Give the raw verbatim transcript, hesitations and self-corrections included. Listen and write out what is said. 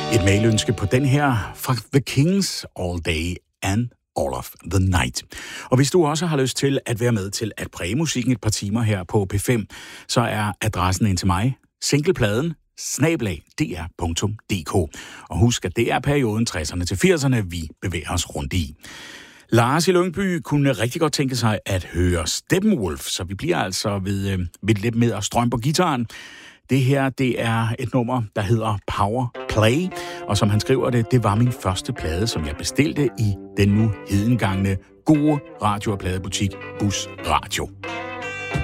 Et mailønske på den her fra The Kings, All Day and All of the Night. Og hvis du også har lyst til at være med til at præge musikken et par timer her på P fem, så er adressen ind til mig, singlepladen, snablag d r punktum d k. Og husk, at det er perioden tresserne til firserne, vi bevæger os rundt i. Lars i Lyngby kunne rigtig godt tænke sig at høre Steppenwolf, så vi bliver altså ved, ved lidt med at strømme på gitaren. Det her, det er et nummer, der hedder Power Play, og som han skriver det, det var min første plade, som jeg bestilte i den nu hedengangne gode radio- og pladebutik Bus Radio.